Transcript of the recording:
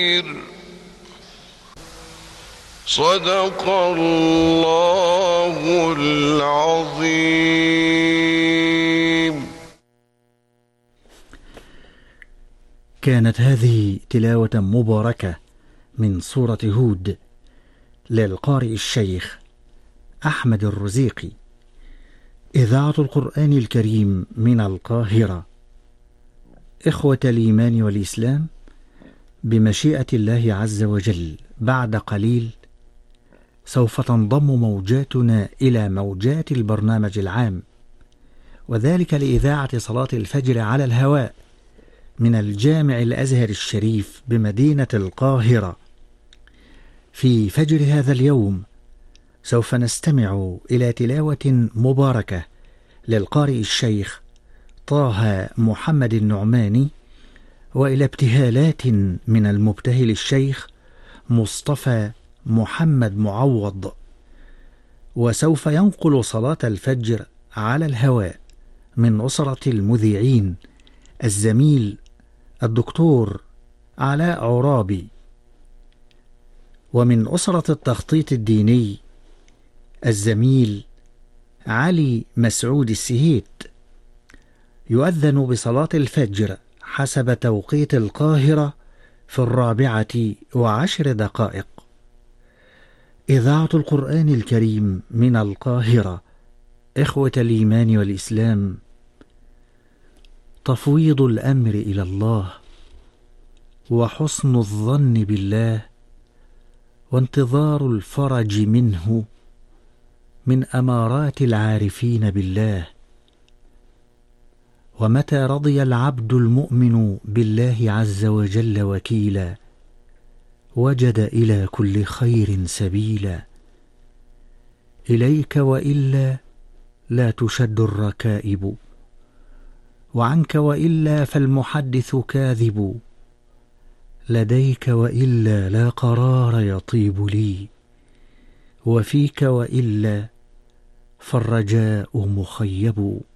صدق الله العظيم. كانت هذه تلاوة مباركة من سورة هود للقارئ الشيخ أحمد الرزيقي، إذاعة القرآن الكريم من القاهرة. إخوة الإيمان والإسلام، بمشيئة الله عز وجل بعد قليل سوف تنضم موجاتنا إلى موجات البرنامج العام، وذلك لإذاعة صلاة الفجر على الهواء من الجامع الأزهر الشريف بمدينة القاهرة. في فجر هذا اليوم سوف نستمع إلى تلاوة مباركة للقارئ الشيخ طه محمد النعماني، وإلى ابتهالات من المبتهل الشيخ مصطفى محمد معوض. وسوف ينقل صلاة الفجر على الهواء من أسرة المذيعين الزميل الدكتور علاء عرابي، ومن أسرة التخطيط الديني الزميل علي مسعود السهيت. يؤذن بصلاة الفجر حسب توقيت القاهرة في 14:10. إذاعة القرآن الكريم من القاهرة. إخوة الإيمان والإسلام، تفويض الأمر إلى الله وحسن الظن بالله وانتظار الفرج منه من أمارات العارفين بالله. ومتى رضي العبد المؤمن بالله عز وجل وكيلا وجد إلى كل خير سبيلا. إليك وإلا لا تشد الركائب، وعنك وإلا فالمحدث كاذب. لديك وإلا لا قرار يطيب لي، وفيك وإلا فالرجاء مخيب.